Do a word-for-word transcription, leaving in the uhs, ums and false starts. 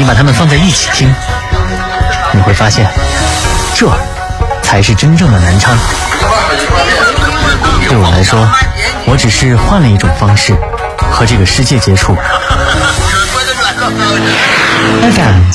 把它们放在一起听，你会发现，这才是真正的南昌。对我来说，我只是换了一种方式和这个世界接触。F M